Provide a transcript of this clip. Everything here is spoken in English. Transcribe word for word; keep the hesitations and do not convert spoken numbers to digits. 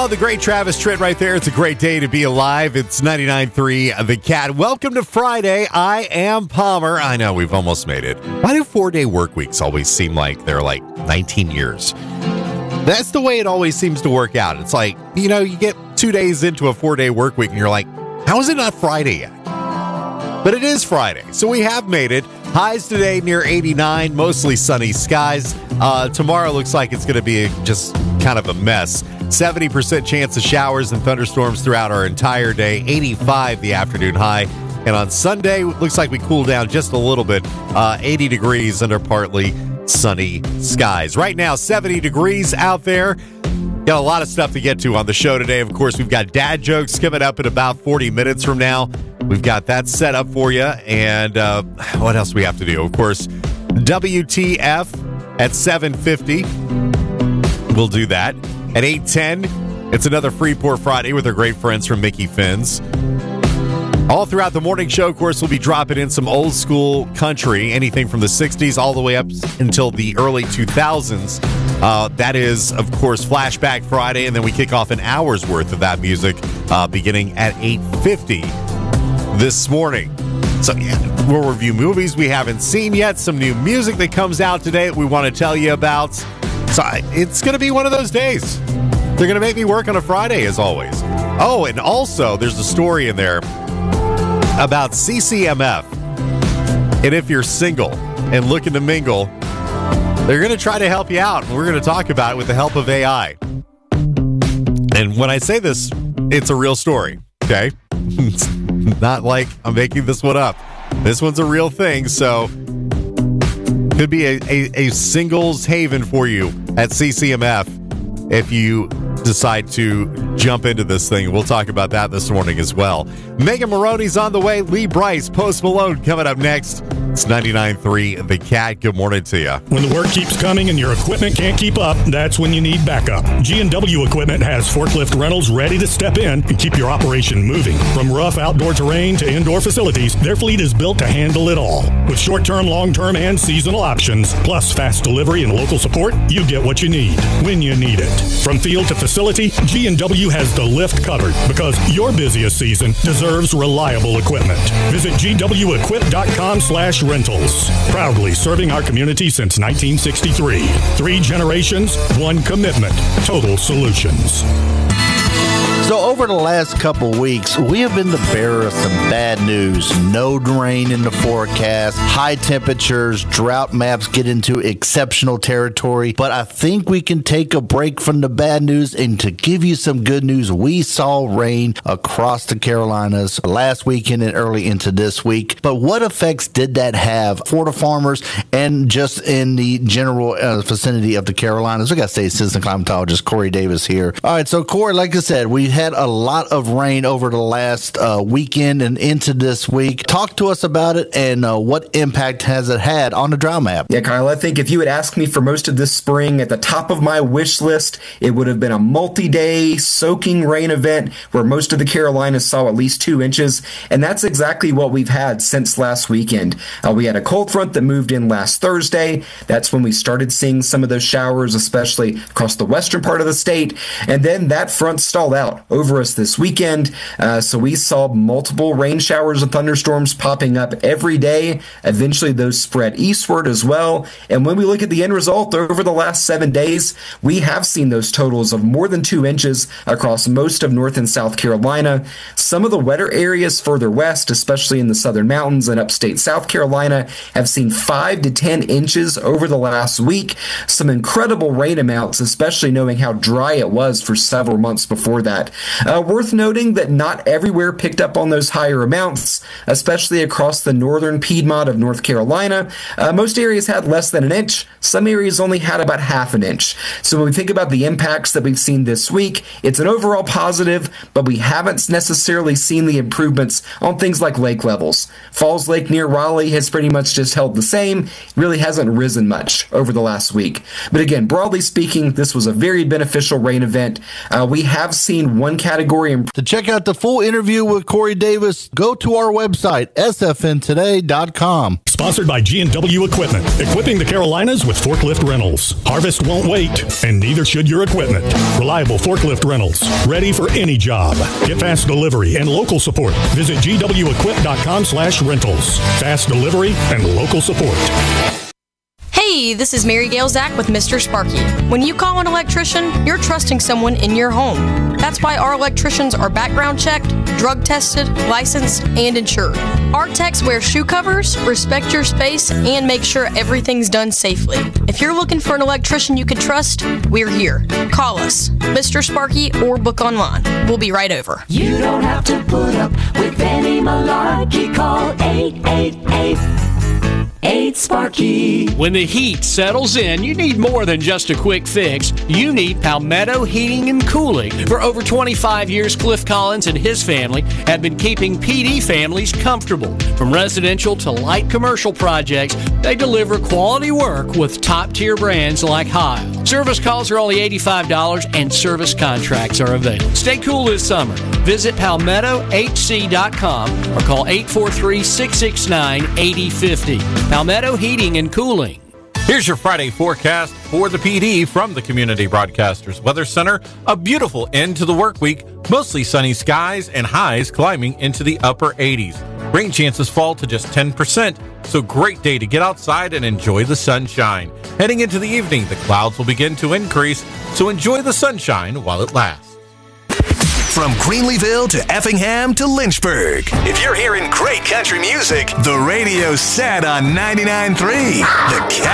Oh, the great Travis Tritt right there. It's a great day to be alive. It's ninety-nine point three The Cat. Welcome to Friday. I am Palmer. I know, we've almost made it. Why do four-day work weeks always seem like they're like nineteen years? That's the way it always seems to work out. It's like, you know, you get two days into a four-day work week and you're like, how is it not Friday yet? But it is Friday, so we have made it. Highs today near eighty-nine, mostly sunny skies. Uh, tomorrow looks like it's going to be just kind of a mess. seventy percent chance of showers and thunderstorms throughout our entire day. eighty-five the afternoon high. And on Sunday, looks like we cool down just a little bit. Uh, eighty degrees under partly sunny skies. Right now, seventy degrees out there. Got a lot of stuff to get to on the show today. Of course, we've got dad jokes coming up in about forty minutes from now. We've got that set up for you. And uh, what else we have to do? Of course, W T F at seven fifty. We'll do that. At eight ten, it's another Freeport Friday with our great friends from Mickey Finn's. All throughout the morning show, of course, we'll be dropping in some old school country, anything from the sixties all the way up until the early two thousands. Uh, that is, of course, Flashback Friday, and then we kick off an hour's worth of that music uh, beginning at eight fifty this morning. So, yeah, we'll review movies we haven't seen yet, some new music that comes out today that we want to tell you about. So it's going to be one of those days. They're going to make me work on a Friday, as always. Oh, and also, there's a story in there about C C M F. And if you're single and looking to mingle, they're going to try to help you out. And we're going to talk about it with the help of A I. And when I say this, it's a real story, okay? It's not like I'm making this one up. This one's a real thing, so could be a, a, a singles haven for you at C C M F if you decide to jump into this thing. We'll talk about that this morning as well. Megan Maroney's on the way. Lee Bryce, Post Malone coming up next. It's ninety-nine point three The Cat. Good morning to you. When the work keeps coming and your equipment can't keep up, that's when you need backup. G and W Equipment has forklift rentals ready to step in and keep your operation moving. From rough outdoor terrain to indoor facilities, their fleet is built to handle it all. With short-term, long-term, and seasonal options, plus fast delivery and local support, you get what you need when you need it. From field to facility, G and W has the lift covered because your busiest season deserves reliable equipment. Visit G W equip dot com slash rentals. Proudly serving our community since nineteen sixty-three. Three generations, one commitment. Total Solutions. So over the last couple weeks, we have been the bearer of some bad news. No rain in the forecast, high temperatures, drought maps get into exceptional territory. But I think we can take a break from the bad news and to give you some good news. We saw rain across the Carolinas last weekend and early into this week. But what effects did that have for the farmers and just in the general uh, vicinity of the Carolinas? We got state citizen climatologist Corey Davis here. All right, so Corey, like I said, we had a lot of rain over the last uh, weekend and into this week. Talk to us about it and uh, what impact has it had on the drought map? Yeah, Kyle, I think if you had asked me for most of this spring, at the top of my wish list, it would have been a multi-day soaking rain event where most of the Carolinas saw at least two inches, and that's exactly what we've had since last weekend. Uh, we had a cold front that moved in last Thursday. That's when we started seeing some of those showers, especially across the western part of the state, and then that front stalled out over us this weekend. Uh, so we saw multiple rain showers and thunderstorms popping up every day. Eventually those spread eastward as well. And when we look at the end result over the last seven days, we have seen those totals of more than two inches across most of North and South Carolina. Some of the wetter areas further west, especially in the southern mountains and upstate South Carolina, have seen five to ten inches over the last week. Some incredible rain amounts, especially knowing how dry it was for several months before that. Uh, worth noting that not everywhere picked up on those higher amounts, especially across the northern Piedmont of North Carolina. Uh, most areas had less than an inch. Some areas only had about half an inch. So when we think about the impacts that we've seen this week, it's an overall positive, but we haven't necessarily seen the improvements on things like lake levels. Falls Lake near Raleigh has pretty much just held the same. It really hasn't risen much over the last week. But again, broadly speaking, this was a very beneficial rain event. Uh, we have seen one one category. In- to check out the full interview with Corey Davis, go to our website, s f n today dot com. Sponsored by G and W Equipment, equipping the Carolinas with forklift rentals. Harvest won't wait, and neither should your equipment. Reliable forklift rentals, ready for any job. Get fast delivery and local support. Visit g w equip dot com slash rentals. Fast delivery and local support. Hey, this is Mary Gail Zach with Mister Sparky. When you call an electrician, you're trusting someone in your home. That's why our electricians are background checked, drug tested, licensed, and insured. Our techs wear shoe covers, respect your space, and make sure everything's done safely. If you're looking for an electrician you can trust, we're here. Call us, Mister Sparky, or book online. We'll be right over. You don't have to put up with any malarkey. Call eight eight eight, eight Sparky. When the heat settles in, you need more than just a quick fix. You need Palmetto Heating and Cooling. For over twenty-five years, Cliff Collins and his family have been keeping P D families comfortable. From residential to light commercial projects, they deliver quality work with top-tier brands like Heil. Service calls are only eighty-five dollars and service contracts are available. Stay cool this summer. Visit palmetto h c dot com or call eight four three, six six nine, eight zero five zero. Palmetto Heating and Cooling. Here's your Friday forecast for the P D from the Community Broadcasters Weather Center. A beautiful end to the work week, mostly sunny skies and highs climbing into the upper eighties. Rain chances fall to just ten percent, so great day to get outside and enjoy the sunshine. Heading into the evening, the clouds will begin to increase, so enjoy the sunshine while it lasts. From Greenleeville to Effingham to Lynchburg. If you're hearing great country music, the radio's set on ninety-nine point three. The Cat.